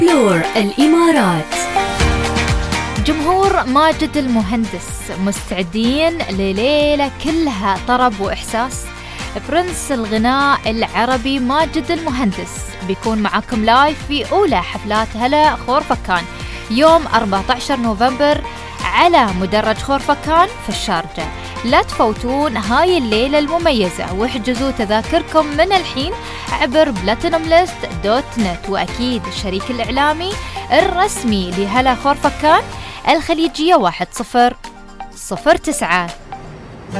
بلور الإمارات. جمهور ماجد المهندس مستعدين لليلة كلها طرب وإحساس. برنس الغناء العربي ماجد المهندس بيكون معاكم لايف في أولى حفلات هلا خورفكان يوم 14 نوفمبر على مدرج خورفكان في الشارجة. لا تفوتون هاي الليلة المميزة، واحجزوا تذاكركم من الحين عبر platinumlist.net. وأكيد الشريك الإعلامي الرسمي لهلا خورفكان الخليجية 1009.